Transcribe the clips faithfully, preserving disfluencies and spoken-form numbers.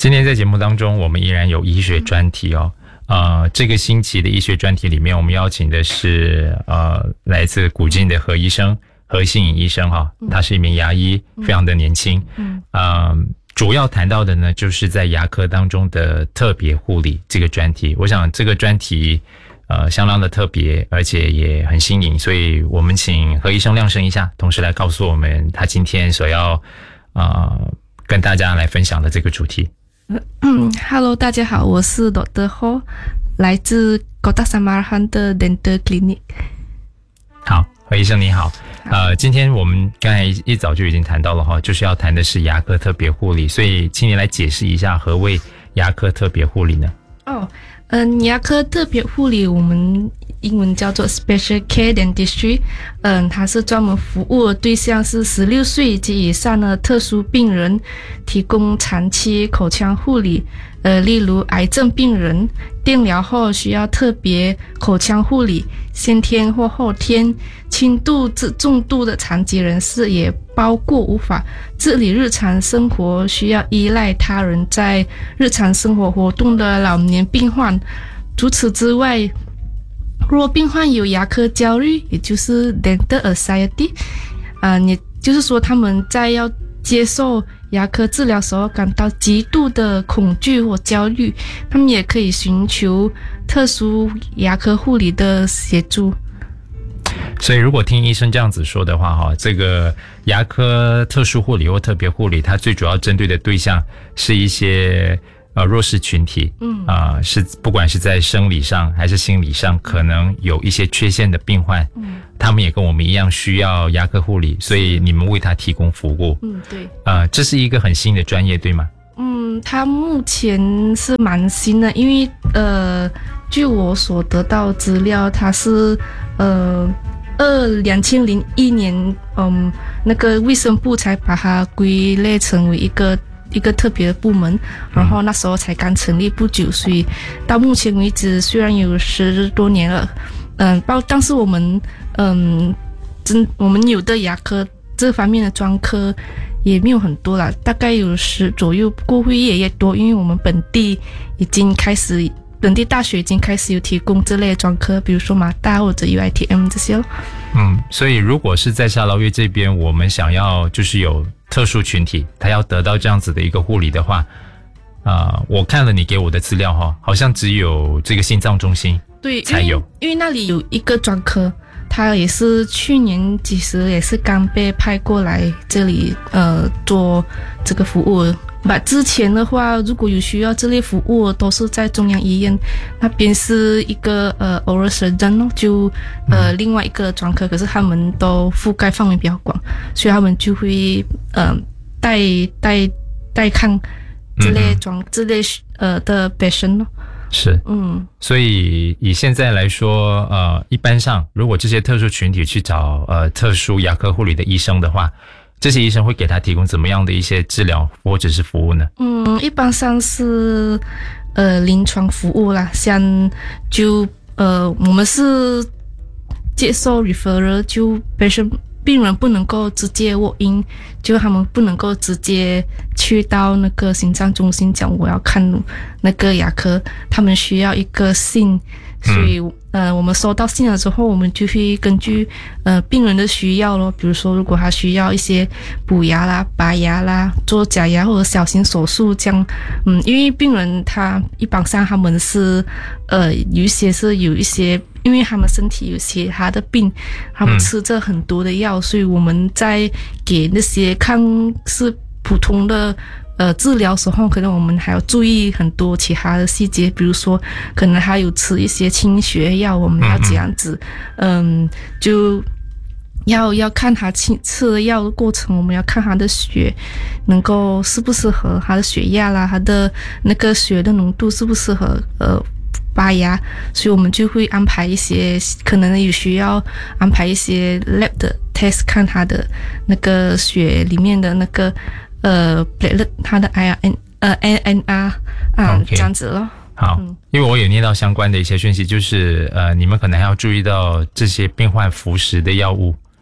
今天在节目当中，我们依然有医学专题哦。呃，这个星期的医学专题里面，我们邀请的是呃来自古晋的何医生，何信颖医生哈，他是一名牙医，非常的年轻。嗯，呃，主要谈到的呢，就是在牙科当中的特别护理这个专题。我想这个专题呃相当的特别，而且也很新颖，所以我们请何医生亮声一下，同时来告诉我们他今天所要呃跟大家来分享的这个主题。 嗯 ，Hello， 大家好，我是 Doctor Ho， 来自 Kota Samarkand 的 Dental Clinic。 好，何医生你好。呃，今天我们刚才一早就已经谈到了哈，就是要谈的是牙科特别护理，所以请你来解释一下何谓牙科特别护理呢？ 哦，嗯，牙科特别护理我们英文叫做 Special Care Dentistry， 嗯，它是专门服务的对象是十六岁及以上的特殊病人，提供长期口腔护理，呃，例如癌症病人电疗后需要特别口腔护理，先天或后天轻度至重度的残疾人士，也包括无法自理日常生活需要依赖他人在日常生活活动的老年病患。除此之外，若病患有牙科焦虑，也就是 dental anxiety， 呃，也就是说他们在要接受牙科治疗时候感到极度的恐惧或焦虑，他们也可以寻求特殊牙科护理的协助。 所以如果听医生这样子说的话哈，这个牙科特殊护理或特别护理，它最主要针对的对象是一些呃弱势群体，嗯啊、呃、是不管是在生理上还是心理上可能有一些缺陷的病患，嗯，他们也跟我们一样需要牙科护理，所以你们为他提供服务。 嗯，对。 呃，这是一个很新的专业，对吗？ 嗯，它目前是蛮新的，因为呃，据我所得到资料，它是呃二两千零一年，嗯，那个卫生部才把它归类成为一个一个特别的部门，然后那时候才刚成立不久，所以到目前为止虽然有十多年了，嗯，包但是我们嗯，真我们有的牙科这方面的专科也没有很多啦，大概有十左右，不过会越来越多，因为我们本地已经开始，本地大学已经开始有提供这类专科，比如说马大或者 U I T M 这些了。 嗯，所以如果是在沙劳越这边，我们想要就是有特殊群体，他要得到这样子的一个护理的话，呃，我看了你给我的资料哈，好像只有这个心脏中心对才有， 因为那里有一个专科。他也是去年其实也是刚被派过来这里呃做这个服务。把之前的话，如果有需要这类服务，都是在中央医院那边是一个呃 oral surgeon 就呃、嗯、另外一个专科，可是他们都覆盖范围比较广，所以他们就会呃带带带看这类专、嗯、这类呃的 patient 咯。 是，嗯，所以以现在来说，呃，一般上如果这些特殊群体去找呃特殊牙科护理的医生的话，这些医生会给他提供怎么样的一些治疗或者是服务呢？嗯， 一般上是呃临床服务啦，像就呃我们是接受 referral， 就 patient 病人不能够直接 walk in， 就他们不能够直接去到那个心脏中心讲我要看那个牙科，他们需要一个信，所以、嗯、呃我们收到信了之后，我们就会根据呃病人的需要咯，比如说如果他需要一些补牙啦、拔牙啦、做假牙或者小型手术这样，嗯，因为病人他一般上他们是呃有一些是有一些。因为他们身体有其他的病，他们吃着很多的药、嗯、所以我们在给那些看是普通的呃治疗时候，可能我们还要注意很多其他的细节，比如说可能还有吃一些清血药，我们要这样子，嗯, 嗯就要要看他吃吃的药的过程，我们要看他的血能够适不适合他的血压啦，他的那个血的浓度适不适合呃拔牙，所以我们就会安排一些可能有需要安排一些 lab 的 test， 看他的那个血里面的那个呃 platelet， 他的 I R N 呃 N N R 啊、okay. 这样子咯。 好、嗯，因为我有念到相关的一些讯息，就是呃你们可能还要注意到这些病患服食的药物。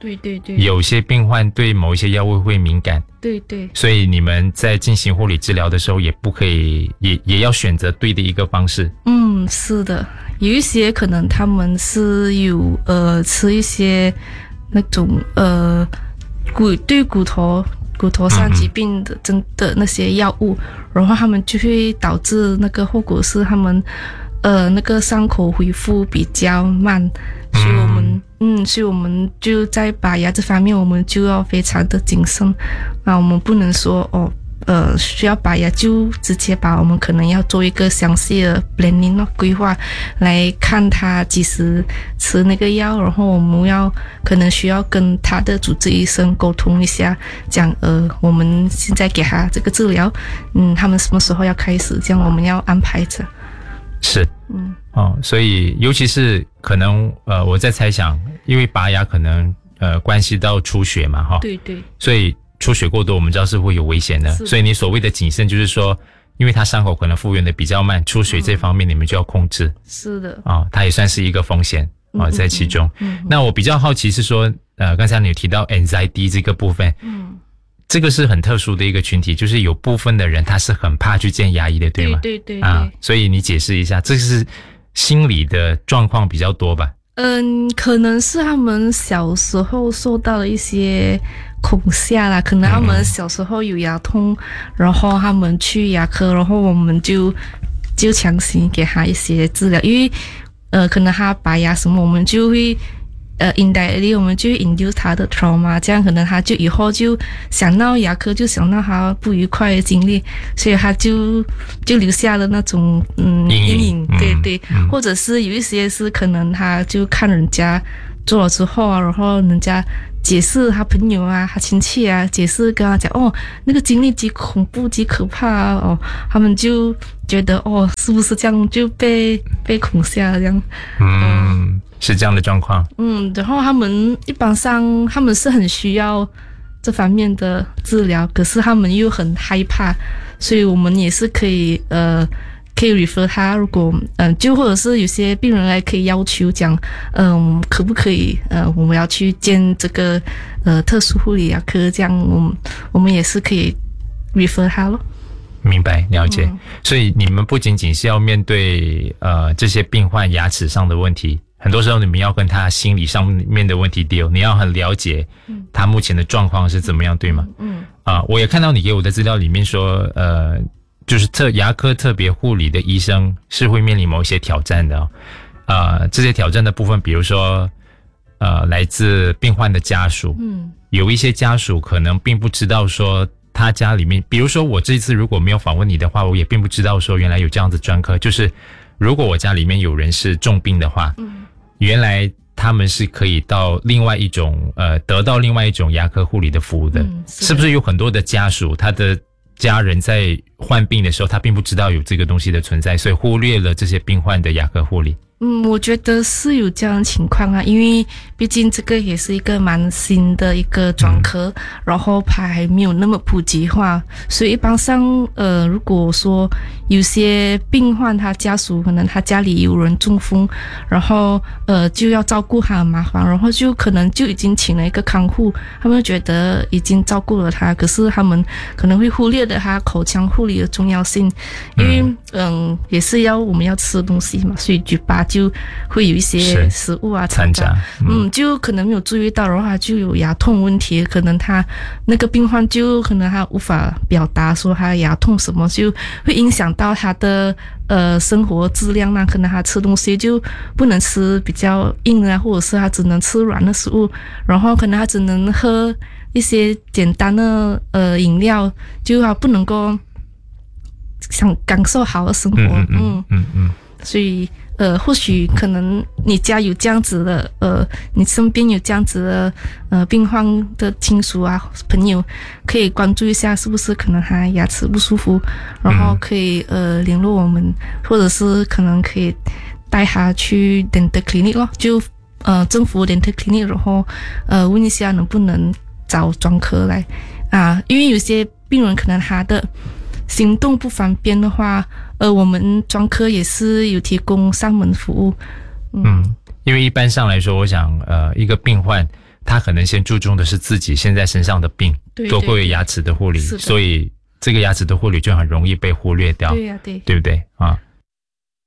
对对对， 有些病患对某一些药物会敏感， 对对， 所以你们在进行护理治疗的时候，也不可以，也也要选择对的一个方式。 嗯，是的，有一些可能他们是有呃吃一些那种呃骨对骨头骨头上疾病的真的那些药物，然后他们就会导致那个后果是他们呃那个伤口恢复比较慢，所以我们嗯，所以我们就在拔牙这方面，我们就要非常的谨慎啊，我们不能说哦。呃，需要拔牙就直接拔，我们可能要做一个详细的 planning 规划，来看他几时吃那个药，然后我们要可能需要跟他的主治医生沟通一下，讲呃，我们现在给他这个治疗，嗯，他们什么时候要开始，这样我们要安排着。 是，嗯，哦，所以尤其是可能呃，我在猜想，因为拔牙可能呃关系到出血嘛，哈， 对对， 所以。出血过多我们知道是会有危险的，所以你所谓的谨慎就是说，因为他伤口可能复原的比较慢，出血这方面你们就要控制。 是的， 哦，它也算是一个风险啊、哦、在其中、嗯嗯嗯。那我比较好奇是说，呃，刚才你有提到 anxiety 这个部分，嗯，这个是很特殊的一个群体，就是有部分的人他是很怕去见牙医的，对吗？ 对对对啊，所以你解释一下，这是心理的状况比较多吧？ 嗯，可能是他们小时候受到了一些恐吓啦，可能他们小时候有牙痛，嗯、然后他们去牙科，然后我们就就强行给他一些治疗，因为呃，可能他拔牙什么，我们就会呃 indirectly 我们就会 induce 他的 trauma， 这样可能他就以后就想到牙科，就想到他不愉快的经历，所以他就就留下了那种嗯阴影，对对、嗯，或者是有一些是可能他就看人家做了之后啊，然后人家。解释他朋友啊，他亲戚啊，解释跟他讲哦，那个经历极恐怖、极可怕啊，哦，他们就觉得哦，是不是这样就被被恐吓这样？ 嗯，嗯是这样的状况。 嗯，然后他们一般上他们是很需要这方面的治疗，可是他们又很害怕，所以我们也是可以呃。可以 refer 他，如果嗯、呃，就或者是有些病人来可以要求讲，嗯、呃，可不可以呃，我们要去见这个呃特殊护理牙科，这样我们我们也是可以 refer 他咯。 明白，了解、嗯。所以你们不仅仅是要面对呃这些病患牙齿上的问题，很多时候你们要跟他心理上面的问题 deal， 你要很了解他目前的状况是怎么样，对吗？嗯。啊、呃，我也看到你给我的资料里面说，呃。就是特牙科特别护理的医生是会面临某一些挑战的、哦，呃，这些挑战的部分，比如说，呃，来自病患的家属，嗯，有一些家属可能并不知道说他家里面，比如说我这次如果没有访问你的话，我也并不知道说原来有这样子专科，就是如果我家里面有人是重病的话，嗯，原来他们是可以到另外一种呃得到另外一种牙科护理的服务的，嗯、是, 是不是有很多的家属他的家人在患病的时候，他并不知道有这个东西的存在，所以忽略了这些病患的牙科护理。 嗯，我觉得是有这样的情况啊，因为毕竟这个也是一个蛮新的一个专科、嗯，然后它还没有那么普及化，所以一般上，呃，如果说有些病患他家属可能他家里有人中风，然后呃就要照顾他很麻烦，然后就可能就已经请了一个看护，他们觉得已经照顾了他，可是他们可能会忽略了他口腔护理的重要性，因为嗯、呃、也是要我们要吃东西嘛，所以嘴巴就会有一些食物啊残渣，嗯，就可能没有注意到，然后他就有牙痛问题，可能他那个病患就可能他无法表达说他牙痛什么，就会影响到他的呃生活质量那可能他吃东西就不能吃比较硬的，或者是他只能吃软的食物，然后可能他只能喝一些简单的呃饮料，就他不能够想感受好的生活，嗯嗯嗯嗯，所以。呃，或许可能你家有这样子的，呃，你身边有这样子的，呃，病患的亲属啊、朋友，可以关注一下，是不是可能他牙齿不舒服，然后可以呃联络我们，或者是可能可以带他去 dental clinic 咯，就呃政府 dental clinic， 然后呃问一下能不能找专科来啊，因为有些病人可能他的行动不方便的话。呃，我们专科也是有提供上门服务， 嗯，嗯因为一般上来说，我想，呃，一个病患他可能先注重的是自己现在身上的病， 对多过于牙齿的护理， 是的所以这个牙齿的护理就很容易被忽略掉， 对呀、对， 对不对啊？